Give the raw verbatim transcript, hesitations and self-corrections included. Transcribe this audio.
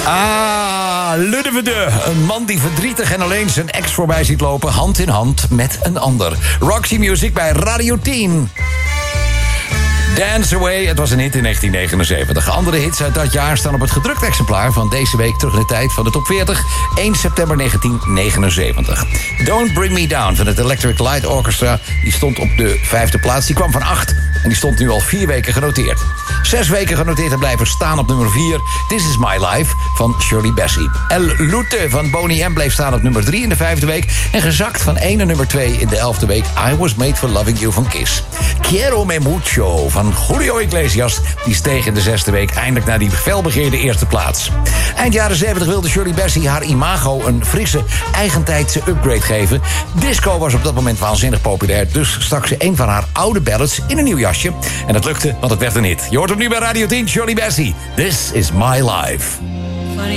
Ah, Ludeverde. Een man die verdrietig en alleen zijn ex voorbij ziet lopen, hand in hand met een ander. Roxy Music bij Radio tien. Dance Away, het was een hit in negentien negenenzeventig. Andere hits uit dat jaar staan op het gedrukt exemplaar van deze week terug in de tijd van de top veertig, één september negentien negenenzeventig. Don't Bring Me Down van het Electric Light Orchestra, die stond op de vijfde plaats. Die kwam van acht en die stond nu al vier weken genoteerd. Zes weken genoteerd en blijven staan op nummer vier. This Is My Life van Shirley Bassey. El Lute van Boney M bleef staan op nummer drie in de vijfde week en gezakt van één naar nummer twee in de elfde week. I Was Made For Loving You van Kiss. Quiero Me Mucho van Julio Iglesias, die steeg in de zesde week eindelijk naar die felbegeerde eerste plaats. Eind jaren zeventig wilde Shirley Bassey haar imago een frisse, eigentijdse upgrade geven. Disco was op dat moment waanzinnig populair, dus stak ze een van haar oude ballads in een nieuw jasje. En dat lukte, want het werd een hit. Je hoort hem nu bij Radio tien, Shirley Bassey. This Is My Life.